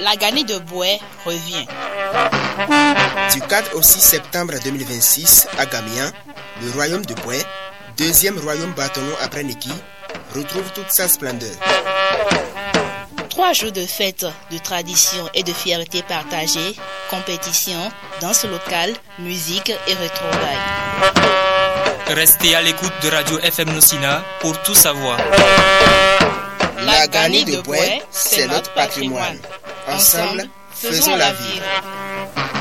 La Gani de Boué revient. Du 4 au 6 septembre 2026, à Gamian, le royaume de Boué, deuxième royaume bâtonnon après Neki, retrouve toute sa splendeur. 3 jours de fête, de tradition et de fierté partagée, compétition, danse locale, musique et retrouvailles. Restez à l'écoute de Radio FM Nosina pour tout savoir. La Gani de Boué, c'est notre patrimoine. Ensemble, faisons la vie.